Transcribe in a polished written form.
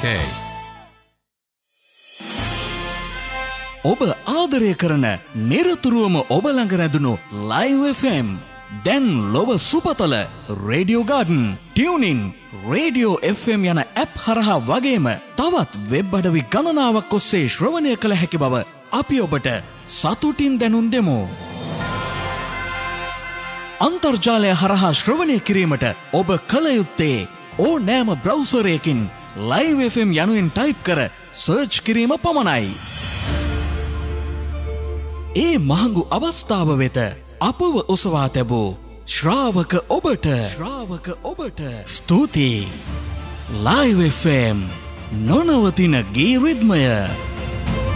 ඔබ ආදරය කරන නිරතුරුවම ඔබ ළඟ රැඳුණු Live FM දැන් ලොව සුපතල Radio Garden, TuneIn, Radio FM යන ඇප් හරහා වගේම තවත් වෙබ් අඩවි ගණනාවක් ඔස්සේ ශ්‍රවණය කළ හැකි බව අපි ඔබට සතුටින් දැනුම් දෙමු. අන්තර්ජාලය හරහා ශ්‍රවණය කිරීමට ඔබ කළ යුත්තේ ඕනෑම බ්‍රවුසරයකින් Live FM යනුවෙන් ටයිප් කර සර්ච් කිරීම පමණයි. ඒ මහඟු අවස්ථාව වෙත අපව ඔසවා තැබූ ශ්‍රාවක ඔබට ස්තුතියි. Live FM නොනවතින ගී රිද්මය.